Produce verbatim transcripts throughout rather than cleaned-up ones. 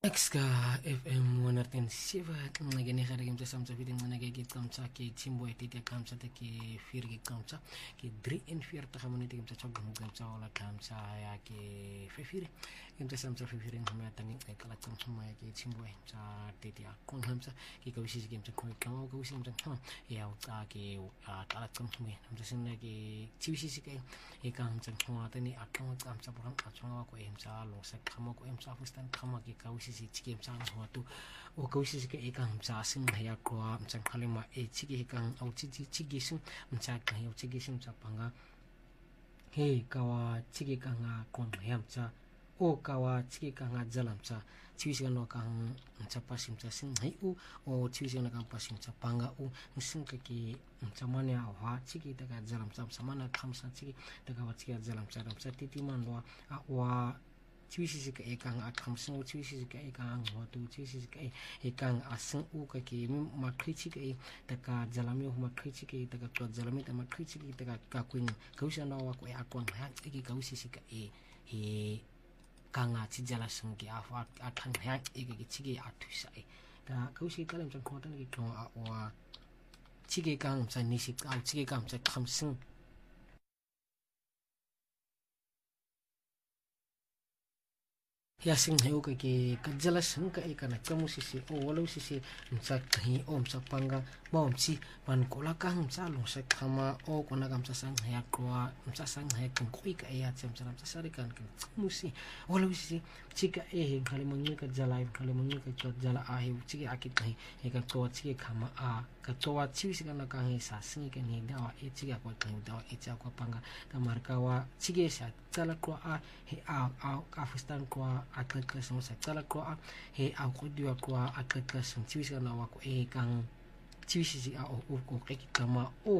Exka F M one hundred seven ngene khare ke mtsa samtsa fiteng ngene ke kamtsa ke chimbo etite kamtsa te ke fir ke kamtsa ke three and four ta khamone te kamtsa chog kamtsa wala kamtsa ya ke fefire kamtsa samtsa fefire ngame tangi ke kala kamtsa ma ke chimbo etsa tete ya kon kamtsa ke ka wisi ke kamtsa ko ka ko wisi kamtsa khama ya uta ke kala kamtsa me kamtsa sinne ke chiwisi ke e kamtsa khama tani akon kamtsa bukan achonga ko emsa lo sa khama ko emsa fustan khama ke ka si chike msang hotu o ko si ke ekang msa sing ya ko msang khalema e chike ekang au chi chi chige sing msa ka yo chige sing msa panga he kawa chige kanga kon ya msa o kawa chige kanga jalam msa chiwisi no kang msa pasim msa sing hai u o chiwisi no kang pasim msa panga u sing ke ki msa mane a wa chige ta ka jalam msa samana khamsa chige ta ka wa chige jalam msa msa titi man wa wa chiwisi ka ekang akham sing chiwisi ka ekang hotu chiwisi ka ekang asing u ka ke ma khichi ka ta ka jalami ma khichi ka ta ka to jalami ta ma khichi ka ta ka kuin kausa na wa ko akon ha ki kausi ka e he kanga chi jala sing ki afa akhan ha e ki chi ki atu sa e ta kausi ka lam chang khota ni ko a wa chi ki kang sa ni si ka chi ki kang sa kham sing ya sing heu ka ke kajala sing ka ikana kamu sisi o walau sisi msa kahi o msa panga ma msi man kola ka msa lo sa khama o kona kam sa sang ya kwa msa sang ha kan koi ka ya cham cham sa sari kan kan musi walau sisi chika e he khale mangi ka jala khale mangi ka chot jala a he chiki akit nahi he ka to chiki khama a ka to wa chi sika na ka he sa sing ke ni dawa e chiki akwa ka dawa e cha kwa panga ka marka wa chiki sa jala kwa a he a a afistan kwa akat kasong sa tala ko a he a ko diwa ko akat kasong chiwisi kana wa ko e kang chiwisi si a o ko ke kama o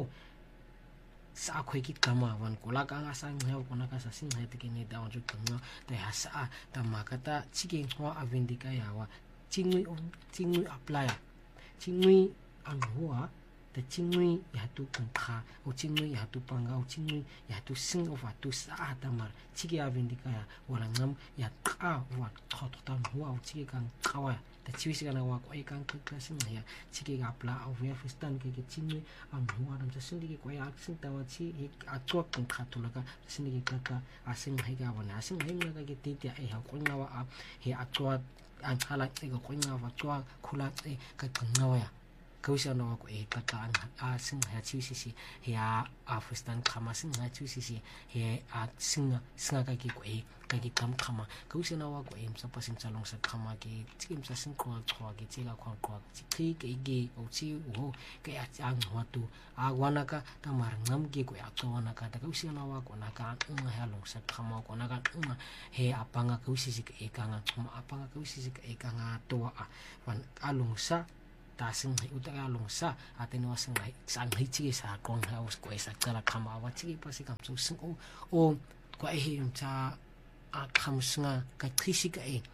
sa ko ke kama wan ko la kang asang he ko na ka sa sing he te ke ni da on ju kanga te hasa ta makata chike ho avindika ya wa chingui on chingui apply chingui ang huwa ta chingui ya tu kha o chingui ya tu panga o chingui ya tu sing of tu sa ta mar chike avindika ya wala ngam ya ka wa thot tan huwa o chike kang kawa ta chiwisi kana wa ko e kang ka sing ya chike ga pla o ya fistan ke ke chingui ang huwa dam sa sing ke ko ya sing ta wa chi e a chok kang kha tu la ka sing ke ka ka a sing hai ga wa na sing hai nga ka ke ti ti e ha ko nga wa a he a chwa an khala e ko nga wa chwa khula e ka nga wa ya kausa no ko e kata a sing ha chiwisi si ya afistan khama sing ha chiwisi si he a singa singa ka ki ko e ka ki kam khama kausa no ko e msa pasim chalong sa khama ki chim sa sing ko chwa ki chila khwa khwa chi ki ge o chi o ke a chang ho tu a wana ka ta mar ngam ki ko a chona ka ta kausa no ko na ka ng ha long sa khama ko na ka ng he apanga kausi si ke ka nga chuma apanga kausi si ke ka nga to a wan along sa ta sing hai utaka longsa ateno sing hai sang hai chi sa kong ha us ko sa kala khama wa chi pa si kam su sing o o ko e hi cha a kham singa ka khisi ka e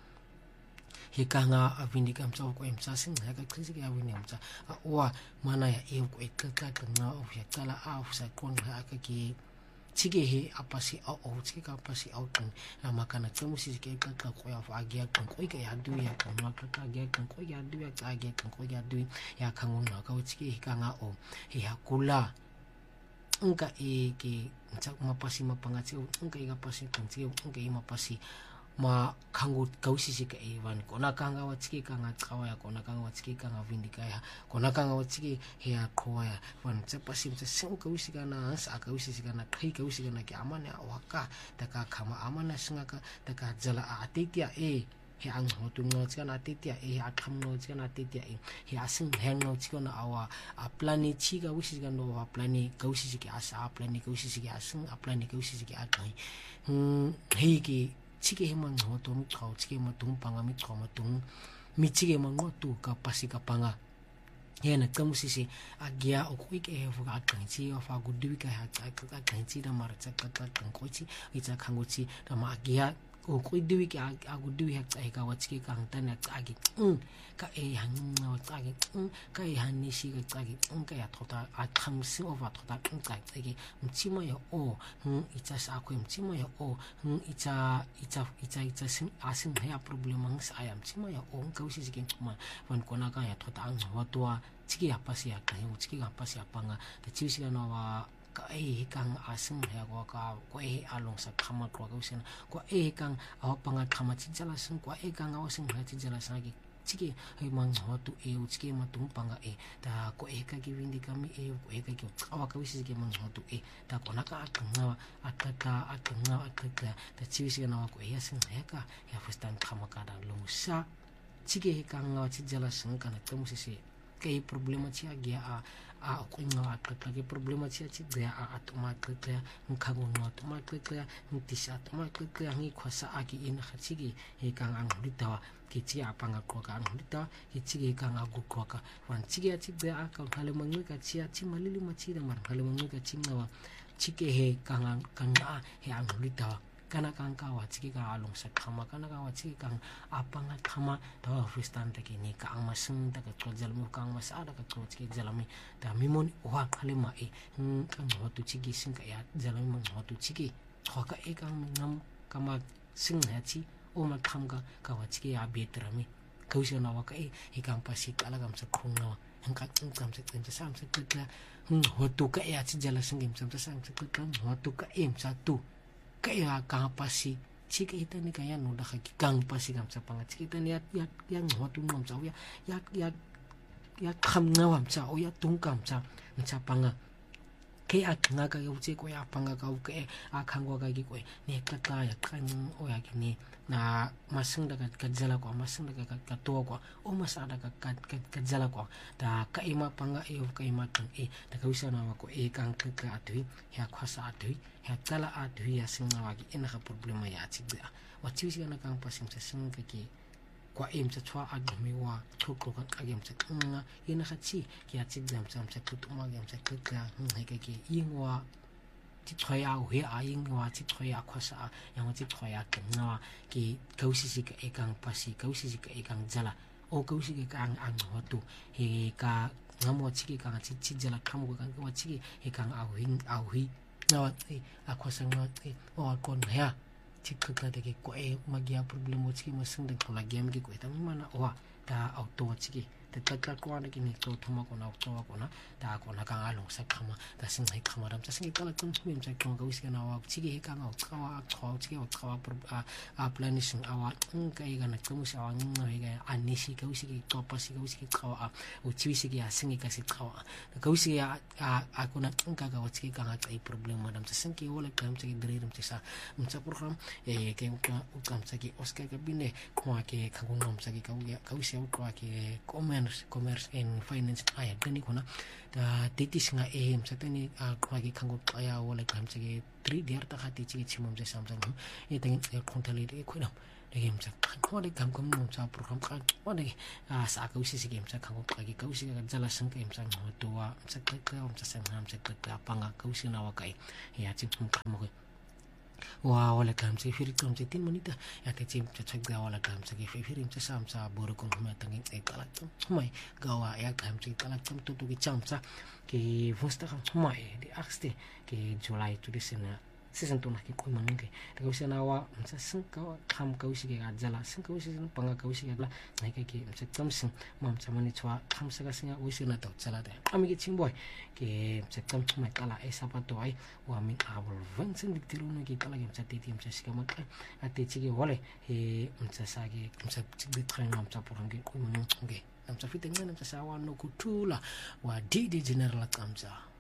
he ka nga avindi kam cha ko em cha sing ha ka khisi ka avindi am cha wa mana ya e ko e ka ka nga o ya kala a sa kong ha ka ki chige he apasi au au chige ka apasi au kan makana tsamu si ke ka ka ko ya fa agya kan ko ya du ya kan ma ka ka agya kan ko ya du ya ka agya kan ko ya du ya kan wona ka chige ka nga o he hakula ngka e ke tsak mapasi mapangati ngka e ka pasi kan chige ngka e mapasi ma kangu kausi si ka ewan kona kanga wa chiki kanga tsawa ya kona kanga wa chiki kanga vindika ya kona kanga wa chiki he ya khoa ya wan tsepa sim tse sing kausi kana sa kausi si kana khai kausi kana ki amane awaka ta ka khama amana singa ka ta ka jala atitia e he ang hotu no chana atitia e akham no chana atitia e he asing hang no chikona awa aplani chiga wisi kana no aplani kausi si ki asa aplani kausi si ki asing aplani kausi si ki akai hm he ki chike he man ho to mi khau chike ma tum panga mi khau ma tum mi chike ma ngo tu ka pasi ka panga he na kam si si agya o ko ke he fuga kan chi o fa gu du ka ha cha ka kan chi da mar cha ka ka kan ko chi i cha khang chi da ma agya o ko diwi ki a go diwi ha tsa ka wa tsi ka ng tana tsa ki ka e hang wa tsa ki ka e han ni shi ka tsa ki ka ya thota a tham si over thota tsa tsa ki mtsima ya o itsa sa ko mtsima ya o itsa itsa itsa itsa sin asin ya problema ng sa ya mtsima ya o ka usi ki ma wan ko na ka ya thota ang wa to tsi ya pasi ya ka u tsi ka pasi ya panga ta chi si na wa ka e kang asing ya ko ka ko e along sa khama ko ka usen ko e kang a panga khama chi jala sing ko e kang a sing ha chi jala sa ki chiki ai mang ho tu e u chiki ma tung panga e ta ko e ka ki windi ka mi e ko e ka ki awa ka wisi ki mang ho tu e ta ko na ka akanga atata akanga atata ta chi wisi na ko e sing ha ka ya fustan khama ka da lo sa chiki kang a chi jala sing ka na tu si si ke problema chi a gia a a ko nga atata ke problema chi a chi dia a automatic ya ngkhago no automatic ya ngtisa automatic ya ngi khosa a ki in kha chi ki he kang ang litawa ki chi a panga ko ka ang litawa ki chi ki kang a gu ko ka wan chi ki a chi dia a ka hale mangi ka chi a chi malili ma chi da mar hale mangi ka chi ngawa chi ke he kang ang kang a he ang litawa kana kang ka wa chi ka along sa khama kana ka wa chi kang apanga khama ta fristan ta ki ni ka ang masung ta ka jalmi kang masa da ka ko chi jalmi ta mimon wa khale ma e kang ho tu chi gi sing ka ya jalmi mang ho tu chi gi ho ka e kang nam kama sing ha chi o ma kham ka ka wa chi ya betra mi ka usi na wa ka e e kang pa si ka la gam sa khong na ang ka chung kam sa chen sa sam sa ka ho tu ka ya chi jala sing gim sa sam sa ka ho tu ka em sa tu kaya kang pasi chika ita ni kaya no da kang pasi kam sa panga chika ni ya ya yang ho tu nom sa ya ya ya ya kham na wam sa o ya tung kam sa sa panga ke a nga ka yu che ko ya panga ka u ke a khang go ka gi ko ne ka ta ya kan o ya ki ni na masung da ka jala ko masung da ka ka to ko o masa da ka ka jala ko da ka ima panga e ka ima tang e da ka wisa na ko e kang ka ka atui ya khasa atui ya tala atui ya sing na wa ki ina ka problema ya chi da wa chi wisi na kang pasim sa sing ka ki kwa em sa chwa ag mi wa thuk ko ka agem sa nga ina ka chi ki a chi dam sam sa tu ma gem sa ka ka he ka ki ingwa chi chwa ya he a ingwa chi chwa ya khasa ya ma chi chwa ya ka nga ki kausi si ka ekang pasi kausi si ka ekang jala o kausi ka ang ang ho tu he ka ngamo chi ki ka chi chi jala kham ko ka wa chi he kang au hing au hi na wa a khasa nga o kon ya chika ka de ko e magia problema chi masung de kola game ki ko ta mana wa ta auto chi te ta ta ko na ki ni to thoma ko na auto ko na ta ko na ka along sa khama ta sing hai khama ram ta sing ka la tum mim sa ko ga wis na wa chi ki ka nga ka wa ko chi ki ka wa a plan sing awa ka i ga na tum sa wa ng na ga ani si ka wis ki to pa si ka wis ki ka wa o chi wis ki a sing ka si ka wa ka wis ki a a ko na ka ga wa chi ka nga ai problema ram ta sing ki wala ka ram chi dre ram chi sa um sa program e ke ka ukam sa ki oscar ka bine ko ke ka ko nom sa ki ka ya ka wis ya ko ke commerce commerce and finance ay gani ko na ta titis nga em sa tani ko ki kango kaya wala kam sa ki three der ta khati chi chi mom sa samsang e tang e kontali de ko na de game sa ko de kam kom mom sa program ka ko de sa ka wis si game sa kango ka ki ka wis ka jala sang ka em sa no to wa sa ka ka om sa sam ham sa ka pa nga ka wis na wa kai ya chi mom ka mo wa wala kam sa firi kam sa tin manita ya te chim cha chak ga wala kam sa ki firi sa sam sa bor ko ma tang e kala tum mai gawa ya kam sa kala tum tu tu ki cham sa ki vusta kam mai di axte ki july tu disena season tu na ki ko man ke ta ko na wa sa sing ka kam ka wisi ga jala sing ka wisi panga ka wisi ga nai ka ki sa kam sing mam sa mani chwa kam sa ga sing wisi na to chala da ami ki ching boy ki sa kam mai kala e sa pa to ai wa min abul van sing dik tiru na ki kala ki sa ti ti sa sika ma ka ate chi ki wale he sa sa ki sa chi dik train mam sa program ki ko man ke nam sa fiteng nam sa sa wa no ku tula wa di di general kam sa